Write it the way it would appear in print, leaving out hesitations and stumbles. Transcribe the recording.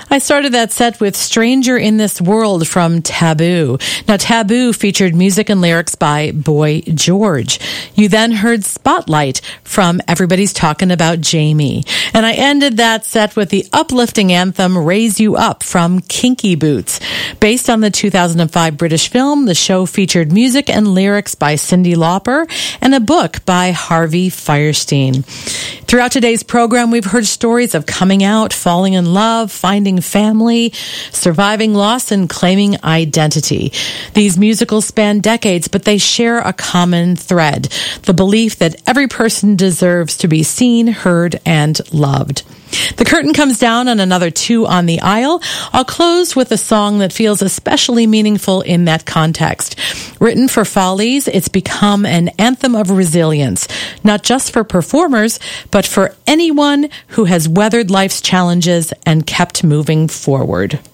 I started that set with Stranger in This World from Taboo. Now, Taboo featured music and lyrics by Boy George. You then heard Spotlight from Everybody's Talking About Jamie. And I ended that set with the uplifting anthem Raise You Up from Kinky Boots. Based on the 2005 British film, the show featured music and lyrics by Cyndi Lauper and a book by Harvey Fierstein. Throughout today's program, we've heard stories of coming out, falling in love, finding family, surviving loss, and claiming identity. These musicals span decades, but they share a common thread, the belief that every person deserves to be seen, heard, and loved. The curtain comes down on another Two on the Aisle. I'll close with a song that feels especially meaningful in that context. Written for Follies, it's become an anthem of resilience, not just for performers, but for anyone who has weathered life's challenges and kept moving forward.